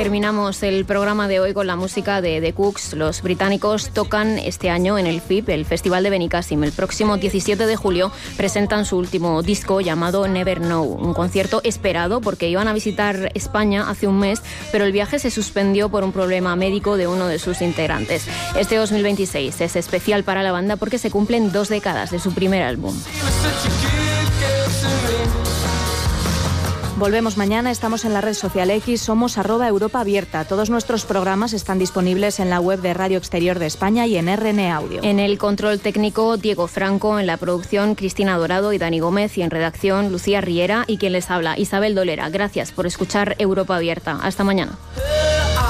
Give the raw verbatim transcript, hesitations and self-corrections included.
Terminamos el programa de hoy con la música de The Cooks. Los británicos tocan este año en el F I P, el Festival de Benicàssim. El próximo diecisiete de julio presentan su último disco llamado Never Know, un concierto esperado porque iban a visitar España hace un mes, pero el viaje se suspendió por un problema médico de uno de sus integrantes. Este dos mil veintiséis es especial para la banda porque se cumplen dos décadas de su primer álbum. Volvemos mañana, estamos en la red social X, somos arroba Europa Abierta. Todos nuestros programas están disponibles en la web de Radio Exterior de España y en R N Audio. En el control técnico, Diego Franco, en la producción, Cristina Dorado y Dani Gómez, y en redacción, Lucía Riera y quien les habla, Isabel Dolera. Gracias por escuchar Europa Abierta. Hasta mañana.